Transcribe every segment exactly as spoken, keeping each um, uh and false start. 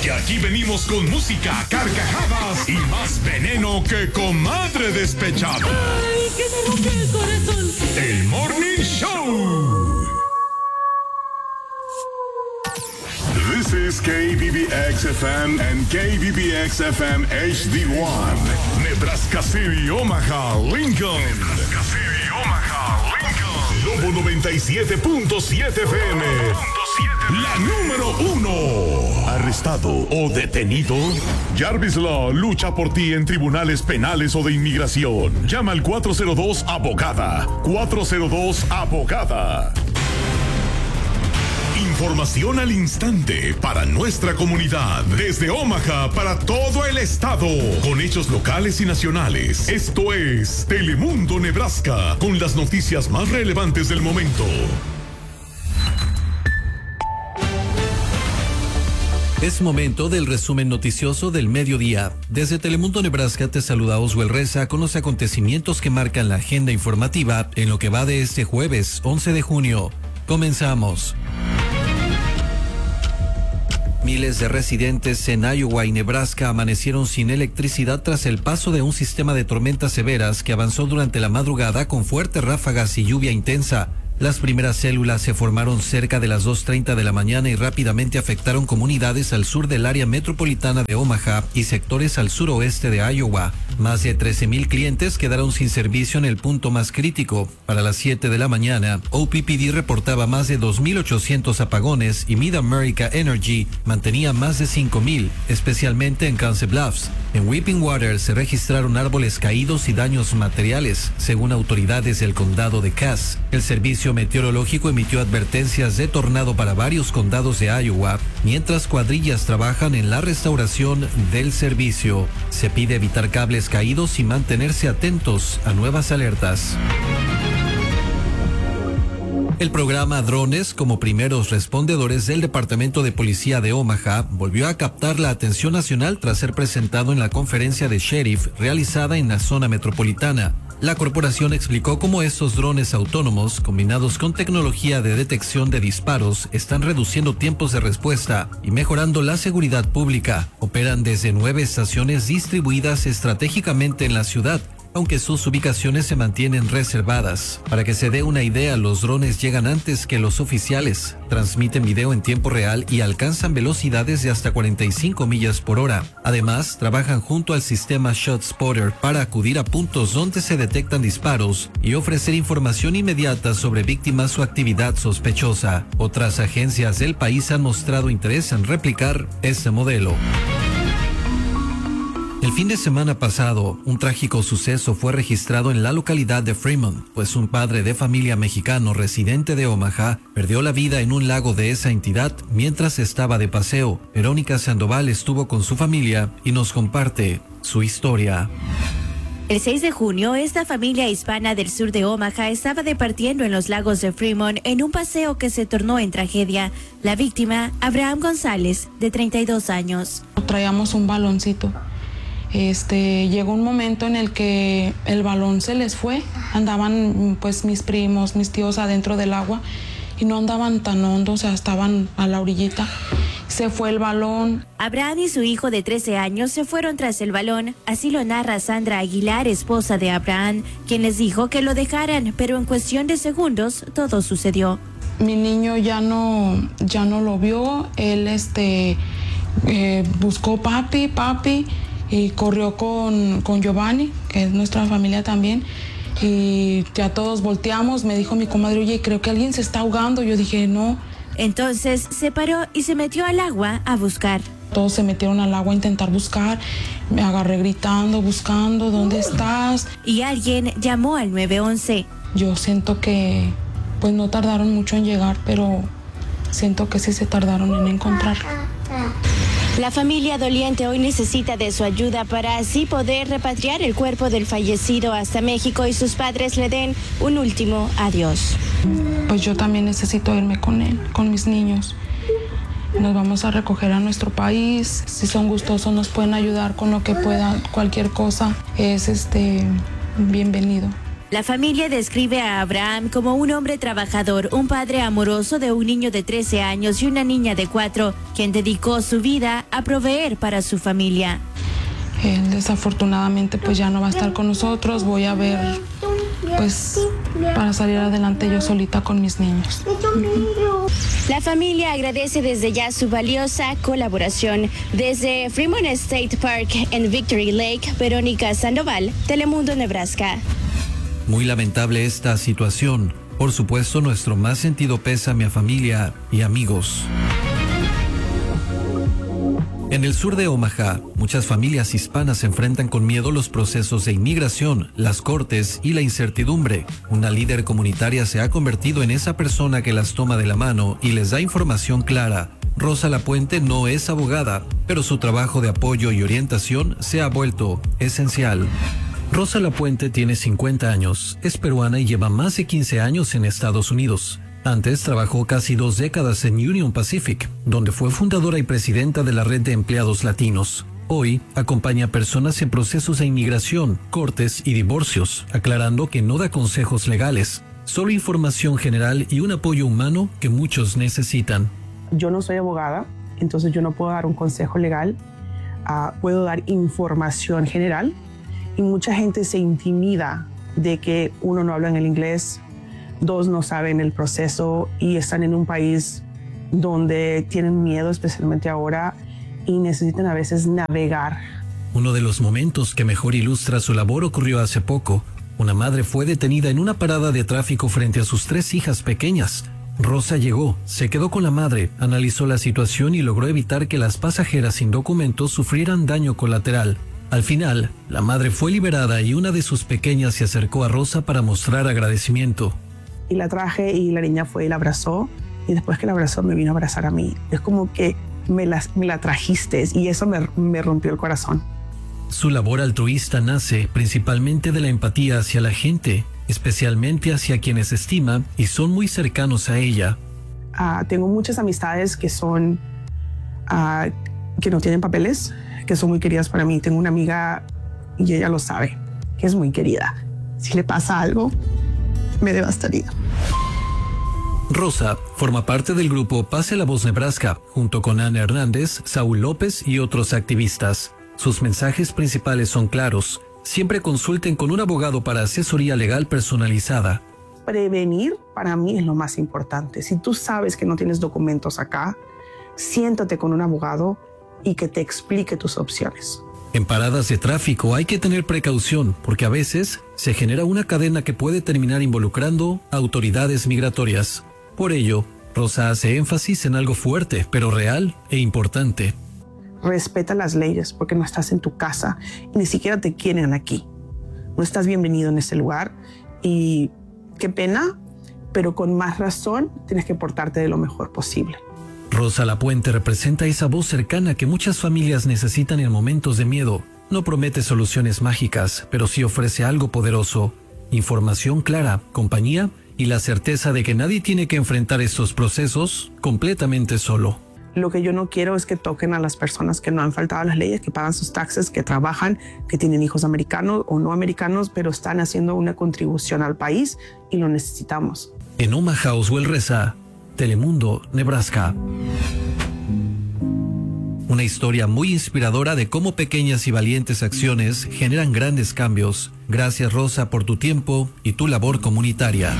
Que aquí venimos con música, carcajadas y más veneno que comadre despechada. ¡Ay, que me rompe el corazón! El Morning Show. This is K B B X F M and K B B X F M H D one. Nebraska City, Omaha, Lincoln. Nebraska City, Omaha, Lincoln. Lobo noventa y siete punto siete F M. La número uno. ¿Arrestado o detenido? Jarvis Law lucha por ti en tribunales penales o de inmigración. Llama al cuatro cero dos abogada. cuatro cero dos abogada. Información al instante para nuestra comunidad. Desde Omaha para todo el estado. Con hechos locales y nacionales. Esto es Telemundo Nebraska. Con las noticias más relevantes del momento. Es momento del resumen noticioso del mediodía. Desde Telemundo Nebraska te saluda Oswell Reza con los acontecimientos que marcan la agenda informativa en lo que va de este jueves once de junio. Comenzamos. Miles de residentes en Iowa y Nebraska amanecieron sin electricidad tras el paso de un sistema de tormentas severas que avanzó durante la madrugada con fuertes ráfagas y lluvia intensa. Las primeras células se formaron cerca de las dos treinta de la mañana y rápidamente afectaron comunidades al sur del área metropolitana de Omaha y sectores al suroeste de Iowa. Más de trece mil clientes quedaron sin servicio en el punto más crítico. Para las siete de la mañana, O P P D reportaba más de dos mil ochocientos apagones y Mid-America Energy mantenía más de cinco mil, especialmente en Council Bluffs. En Weeping Water se registraron árboles caídos y daños materiales, según autoridades del condado de Cass. El servicio meteorológico emitió advertencias de tornado para varios condados de Iowa, mientras cuadrillas trabajan en la restauración del servicio. Se pide evitar cables caídos y mantenerse atentos a nuevas alertas. El programa Drones, como primeros respondedores del Departamento de Policía de Omaha, volvió a captar la atención nacional tras ser presentado en la conferencia de sheriff realizada en la zona metropolitana. La corporación explicó cómo estos drones autónomos, combinados con tecnología de detección de disparos, están reduciendo tiempos de respuesta y mejorando la seguridad pública. Operan desde nueve estaciones distribuidas estratégicamente en la ciudad, aunque sus ubicaciones se mantienen reservadas. Para que se dé una idea, los drones llegan antes que los oficiales, transmiten video en tiempo real y alcanzan velocidades de hasta cuarenta y cinco millas por hora. Además, trabajan junto al sistema ShotSpotter para acudir a puntos donde se detectan disparos y ofrecer información inmediata sobre víctimas o actividad sospechosa. Otras agencias del país han mostrado interés en replicar este modelo. El fin de semana pasado, un trágico suceso fue registrado en la localidad de Fremont, pues un padre de familia mexicano residente de Omaha perdió la vida en un lago de esa entidad mientras estaba de paseo. Verónica Sandoval estuvo con su familia y nos comparte su historia. El seis de junio, esta familia hispana del sur de Omaha estaba departiendo en los lagos de Fremont en un paseo que se tornó en tragedia. La víctima, Abraham González, de treinta y dos años. Traíamos un baloncito. Este, llegó un momento en el que el balón se les fue, andaban pues mis primos, mis tíos adentro del agua y no andaban tan hondo, o sea, estaban a la orillita. Se fue el balón. Abraham y su hijo de trece años se fueron tras el balón, así lo narra Sandra Aguilar, esposa de Abraham, quien les dijo que lo dejaran, pero en cuestión de segundos todo sucedió. Mi niño ya no, ya no lo vio, él este, eh, buscó papi, papi, y corrió con, con Giovanni, que es nuestra familia también, y ya todos volteamos. Me dijo mi comadre, oye, creo que alguien se está ahogando. Yo dije, no. Entonces se paró y se metió al agua a buscar. Todos se metieron al agua a intentar buscar. Me agarré gritando, buscando, ¿dónde estás? Y alguien llamó al nueve once. Yo siento que pues no tardaron mucho en llegar, pero siento que sí se tardaron en encontrar. La familia doliente hoy necesita de su ayuda para así poder repatriar el cuerpo del fallecido hasta México y sus padres le den un último adiós. Pues yo también necesito irme con él, con mis niños. Nos vamos a recoger a nuestro país. Si son gustosos nos pueden ayudar con lo que puedan. Cualquier cosa es este bienvenido. La familia describe a Abraham como un hombre trabajador, un padre amoroso de un niño de trece años y una niña de cuatro, quien dedicó su vida a proveer para su familia. Él desafortunadamente pues ya no va a estar con nosotros. Voy a ver pues para salir adelante yo solita con mis niños. La familia agradece desde ya su valiosa colaboración. Desde Fremont State Park en Victory Lake, Verónica Sandoval, Telemundo, Nebraska. Muy lamentable esta situación. Por supuesto, nuestro más sentido pésame a familia y amigos. En el sur de Omaha, muchas familias hispanas se enfrentan con miedo los procesos de inmigración, las cortes y la incertidumbre. Una líder comunitaria se ha convertido en esa persona que las toma de la mano y les da información clara. Rosa Lapuente no es abogada, pero su trabajo de apoyo y orientación se ha vuelto esencial. Rosa Lapuente tiene cincuenta años, es peruana y lleva más de quince años en Estados Unidos. Antes trabajó casi dos décadas en Union Pacific, donde fue fundadora y presidenta de la red de empleados latinos. Hoy acompaña a personas en procesos de inmigración, cortes y divorcios, aclarando que no da consejos legales, solo información general y un apoyo humano que muchos necesitan. Yo no soy abogada, entonces yo no puedo dar un consejo legal, uh, puedo dar información general. Y mucha gente se intimida de que uno no habla en el inglés, dos no saben el proceso y están en un país donde tienen miedo, especialmente ahora, y necesitan a veces navegar. Uno de los momentos que mejor ilustra su labor ocurrió hace poco. Una madre fue detenida en una parada de tráfico frente a sus tres hijas pequeñas. Rosa llegó, se quedó con la madre, analizó la situación y logró evitar que las pasajeras sin documentos sufrieran daño colateral. Al final, la madre fue liberada y una de sus pequeñas se acercó a Rosa para mostrar agradecimiento. Y la traje y la niña fue y la abrazó, y después que la abrazó me vino a abrazar a mí. Es como que me la, me la trajiste y eso me, me rompió el corazón. Su labor altruista nace principalmente de la empatía hacia la gente, especialmente hacia quienes estima y son muy cercanos a ella. Uh, tengo muchas amistades que son, uh, que no tienen papeles, que son muy queridas para mí. Tengo una amiga, y ella lo sabe, que es muy querida. Si le pasa algo, me devastaría. Rosa forma parte del grupo Pase la Voz Nebraska, junto con Ana Hernández, Saúl López y otros activistas. Sus mensajes principales son claros. Siempre consulten con un abogado para asesoría legal personalizada. Prevenir para mí es lo más importante. Si tú sabes que no tienes documentos acá, siéntate con un abogado y que te explique tus opciones. En paradas de tráfico hay que tener precaución porque a veces se genera una cadena que puede terminar involucrando a autoridades migratorias. Por ello, Rosa hace énfasis en algo fuerte, pero real e importante. Respeta las leyes porque no estás en tu casa y ni siquiera te quieren aquí. No estás bienvenido en este lugar y qué pena, pero con más razón tienes que portarte de lo mejor posible. Rosa Lapuente representa esa voz cercana que muchas familias necesitan en momentos de miedo. No promete soluciones mágicas, pero sí ofrece algo poderoso. Información clara, compañía y la certeza de que nadie tiene que enfrentar estos procesos completamente solo. Lo que yo no quiero es que toquen a las personas que no han faltado a las leyes, que pagan sus taxes, que trabajan, que tienen hijos americanos o no americanos, pero están haciendo una contribución al país y lo necesitamos. En Omaha, Oswell Reza, Telemundo, Nebraska. Una historia muy inspiradora de cómo pequeñas y valientes acciones generan grandes cambios. Gracias, Rosa, por tu tiempo y tu labor comunitaria.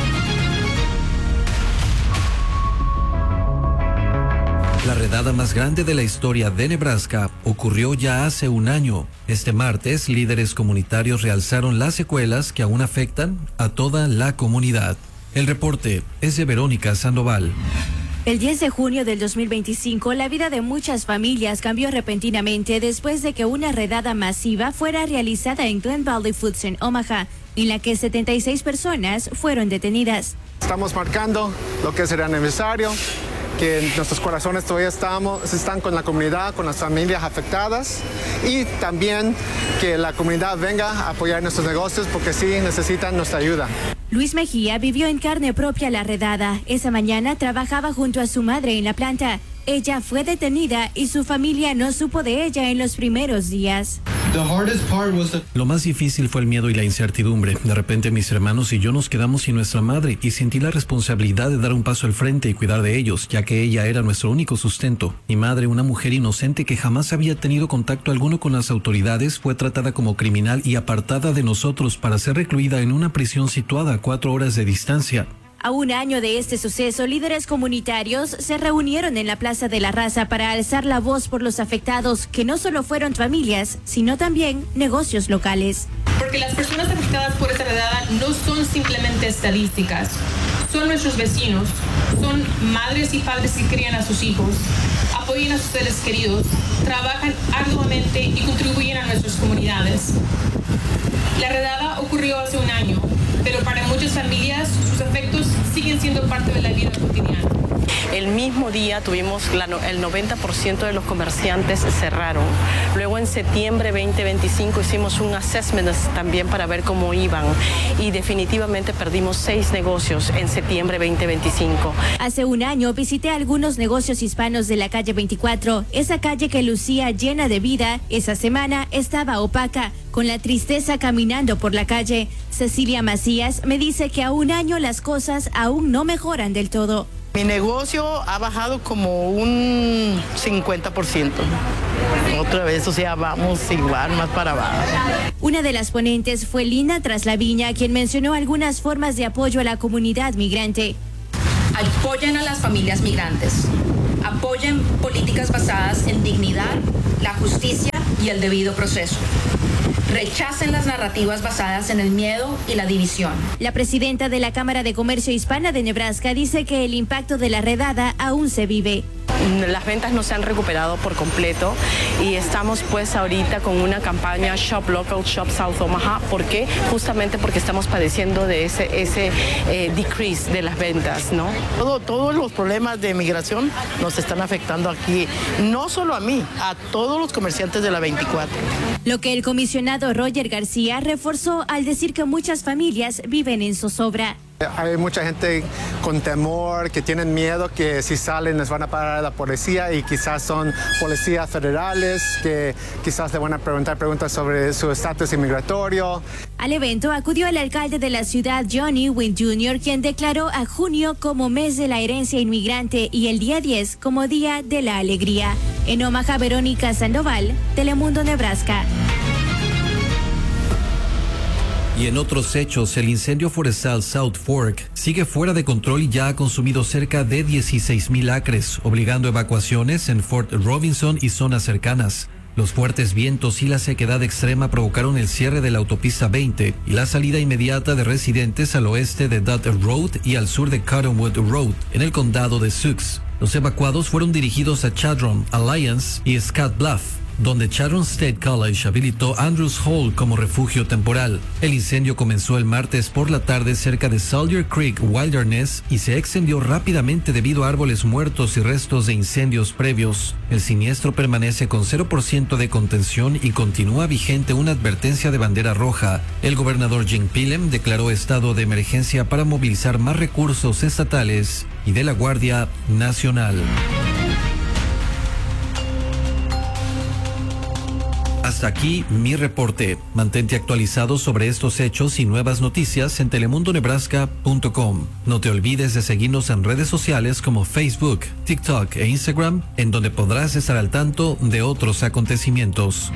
La redada más grande de la historia de Nebraska ocurrió ya hace un año. Este martes, líderes comunitarios realzaron las secuelas que aún afectan a toda la comunidad. El reporte es de Verónica Sandoval. El diez de junio del dos mil veinticinco, la vida de muchas familias cambió repentinamente después de que una redada masiva fuera realizada en Glen Valley Foods en Omaha, en la que setenta y seis personas fueron detenidas. Estamos marcando lo que es el aniversario, que nuestros corazones todavía estamos, están con la comunidad, con las familias afectadas y también que la comunidad venga a apoyar nuestros negocios porque sí necesitan nuestra ayuda. Luis Mejía vivió en carne propia la redada. Esa mañana trabajaba junto a su madre en la planta. Ella fue detenida y su familia no supo de ella en los primeros días. Lo más difícil fue el miedo y la incertidumbre. De repente mis hermanos y yo nos quedamos sin nuestra madre y sentí la responsabilidad de dar un paso al frente y cuidar de ellos, ya que ella era nuestro único sustento. Mi madre, una mujer inocente que jamás había tenido contacto alguno con las autoridades, fue tratada como criminal y apartada de nosotros para ser recluida en una prisión situada a cuatro horas de distancia. A un año de este suceso, líderes comunitarios se reunieron en la Plaza de la Raza para alzar la voz por los afectados, que no solo fueron familias, sino también negocios locales. Porque las personas afectadas por esta redada no son simplemente estadísticas, son nuestros vecinos, son madres y padres que crían a sus hijos, apoyan a sus seres queridos, trabajan arduamente y contribuyen a nuestras comunidades. La redada ocurrió hace un año, pero para muchas familias sus efectos siguen siendo parte de la vida cotidiana. El mismo día tuvimos la, el noventa por ciento de los comerciantes cerraron. Luego en septiembre veinte veinticinco hicimos un assessment también para ver cómo iban y definitivamente perdimos seis negocios en septiembre veinte veinticinco. Hace un año visité algunos negocios hispanos de la calle veinticuatro, esa calle que lucía llena de vida. Esa semana estaba opaca, con la tristeza caminando por la calle. Cecilia Macías me dice que a un año las cosas aún no mejoran del todo. Mi negocio ha bajado como un cincuenta por ciento. Otra vez, o sea, vamos igual, más para abajo. Una de las ponentes fue Lina Traslaviña, quien mencionó algunas formas de apoyo a la comunidad migrante. Apoyen a las familias migrantes. Apoyen políticas basadas en dignidad, la justicia y el debido proceso. Rechacen las narrativas basadas en el miedo y la división. La presidenta de la Cámara de Comercio Hispana de Nebraska dice que el impacto de la redada aún se vive. Las ventas no se han recuperado por completo y estamos pues ahorita con una campaña Shop Local, Shop South Omaha. ¿Por qué? Justamente porque estamos padeciendo de ese, ese eh, decrease de las ventas, ¿no? Todo, todos los problemas de migración nos están afectando aquí, no solo a mí, a todos los comerciantes de la veinticuatro. Lo que el comisionado Roger García reforzó al decir que muchas familias viven en zozobra. Hay mucha gente con temor, que tienen miedo que si salen les van a parar a la policía y quizás son policías federales que quizás le van a preguntar preguntas sobre su estatus inmigratorio. Al evento acudió el alcalde de la ciudad, Johnny Wynn junior, quien declaró a junio como mes de la herencia inmigrante y el día diez como Día de la Alegría. En Omaha, Verónica Sandoval, Telemundo, Nebraska. Y en otros hechos, el incendio forestal South Fork sigue fuera de control y ya ha consumido cerca de dieciséis mil acres, obligando evacuaciones en Fort Robinson y zonas cercanas. Los fuertes vientos y la sequedad extrema provocaron el cierre de la autopista veinte y la salida inmediata de residentes al oeste de Dutt Road y al sur de Cottonwood Road, en el condado de Sioux. Los evacuados fueron dirigidos a Chadron, Alliance y Scott Bluff, donde Chadron State College habilitó Andrews Hall como refugio temporal. El incendio comenzó el martes por la tarde cerca de Soldier Creek Wilderness y se extendió rápidamente debido a árboles muertos y restos de incendios previos. El siniestro permanece con cero por ciento de contención y continúa vigente una advertencia de bandera roja. El gobernador Jim Pillem declaró estado de emergencia para movilizar más recursos estatales y de la Guardia Nacional. Hasta aquí mi reporte. Mantente actualizado sobre estos hechos y nuevas noticias en telemundo nebraska punto com. No te olvides de seguirnos en redes sociales como Facebook, TikTok e Instagram, en donde podrás estar al tanto de otros acontecimientos.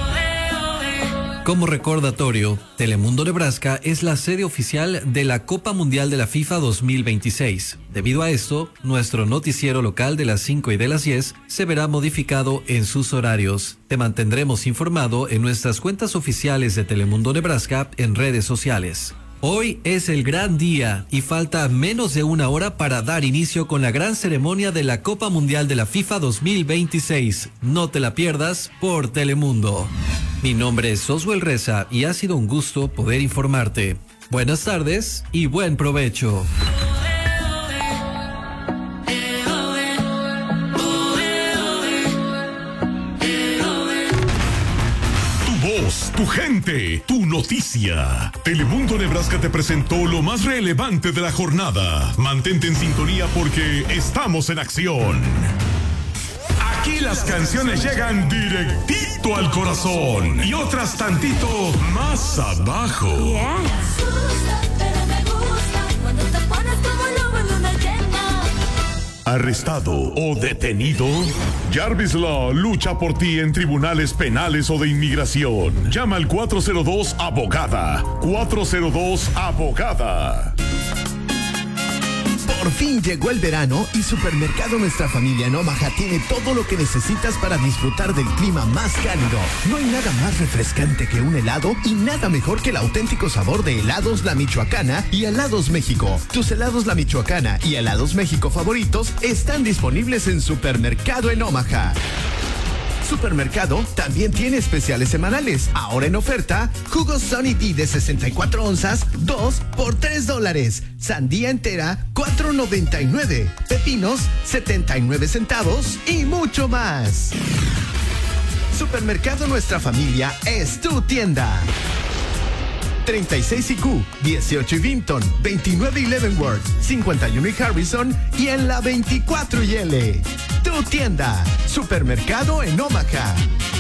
Como recordatorio, Telemundo Nebraska es la sede oficial de la Copa Mundial de la FIFA dos mil veintiséis. Debido a esto, nuestro noticiero local de las cinco y de las diez se verá modificado en sus horarios. Te mantendremos informado en nuestras cuentas oficiales de Telemundo Nebraska en redes sociales. Hoy es el gran día y falta menos de una hora para dar inicio con la gran ceremonia de la Copa Mundial de la FIFA dos mil veintiséis. No te la pierdas por Telemundo. Mi nombre es Oswald Reza y ha sido un gusto poder informarte. Buenas tardes y buen provecho. Tu gente, tu noticia. Telemundo Nebraska te presentó lo más relevante de la jornada. Mantente en sintonía porque estamos en acción. Aquí las canciones llegan directito al corazón y otras tantito más abajo. Yeah. Pero me gusta cuando te pones como lobo en luna llena. ¿Arrestado o detenido? Jarvis Law lucha por ti en tribunales penales o de inmigración. Llama al cuatro cero dos abogada. cuatro cero dos abogada. Por fin llegó el verano y Supermercado Nuestra Familia en Omaha tiene todo lo que necesitas para disfrutar del clima más cálido. No hay nada más refrescante que un helado y nada mejor que el auténtico sabor de Helados La Michoacana y Helados México. Tus Helados La Michoacana y Helados México favoritos están disponibles en Supermercado en Omaha. Supermercado también tiene especiales semanales. Ahora en oferta, jugo Sunny D de sesenta y cuatro onzas, dos por tres dólares. Sandía entera, cuatro noventa y nueve. Pepinos, setenta y nueve centavos y mucho más. Supermercado Nuestra Familia es tu tienda. treinta y seis I Q, dieciocho y Vinton, veintinueve y Leavenworth, cincuenta y uno y Harrison y en la veinticuatro y L. Tu tienda, Supermercado en Omaha.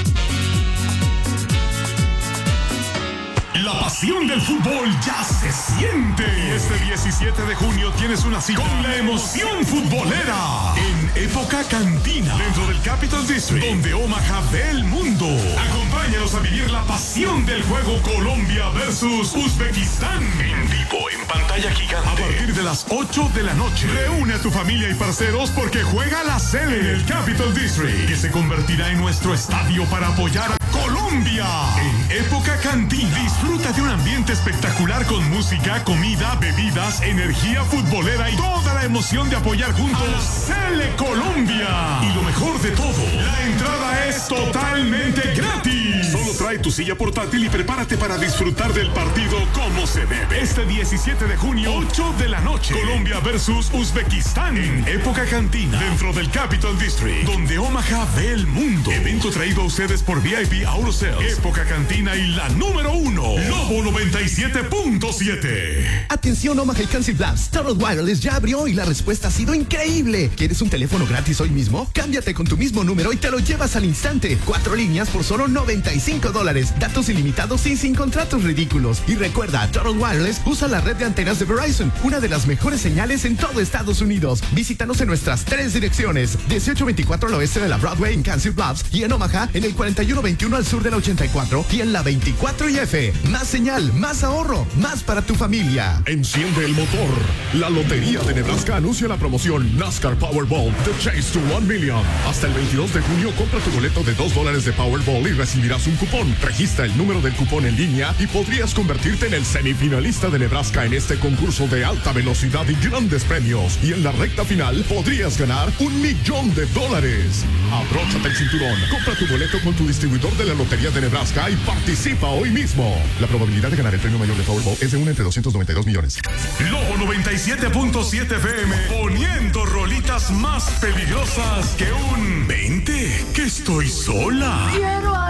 La pasión del fútbol ya se siente. Y este diecisiete de junio tienes una cita con la emoción futbolera en Época Cantina, dentro del Capital District, donde Omaha ve el mundo. Acompáñanos a vivir la pasión del juego Colombia versus Uzbekistán en vivo, en pantalla gigante, a partir de las ocho de la noche. Reúne a tu familia y parceros porque juega la Cele en el Capital District, que se convertirá en nuestro estadio para apoyar a Colombia. En Época Cantina disfruta de un ambiente espectacular con música, comida, bebidas, energía futbolera y toda la emoción de apoyar juntos a la Cele Colombia. Y lo mejor de todo, la entrada es totalmente gratis. Solo trae tu silla portátil y prepárate para disfrutar del partido como se debe. Este diecisiete de junio, ocho de la noche, Colombia versus Uzbekistán en Época Cantina, dentro del Capital District, donde Omaha ve el mundo. Evento traído a ustedes por V I P Auto Sales, Época Cantina y la número uno, Lobo noventa y siete punto siete. Atención Omaha y Council Bluffs, Total Wireless ya abrió y la respuesta ha sido increíble. ¿Quieres un teléfono gratis hoy mismo? Cámbiate con tu mismo número y te lo llevas al instante. Cuatro líneas por solo noventa y cinco dólares. Datos ilimitados y sin contratos ridículos. Y recuerda, Total Wireless usa la red de antenas de Verizon, una de las mejores señales en todo Estados Unidos. Visítanos en nuestras tres direcciones: dieciocho veinticuatro al oeste de la Broadway en Council Bluffs y en Omaha en el cuarenta y uno veintiuno al sur de la ochenta y cuatro y en la veinticuatro y F. Más señal, más ahorro, más para tu familia. Enciende el motor. La Lotería de Nebraska anuncia la promoción NASCAR Powerball The Chase to one million. Hasta el veintidós de junio compra tu boleto de dos dólares de Powerball y recibirás un cupón. Registra el número del cupón en línea y podrías convertirte en el semifinalista de Nebraska en este concurso de alta velocidad y grandes premios. Y en la recta final podrías ganar un millón de dólares. Abróchate el cinturón. Compra tu boleto con tu distribuidor de la Lotería de Nebraska y participa hoy mismo. La probabilidad de ganar el premio mayor de Powerball es de uno entre doscientos noventa y dos millones. Lobo noventa y siete punto siete F M, poniendo rolitas más peligrosas que un veinte, que estoy sola. Quiero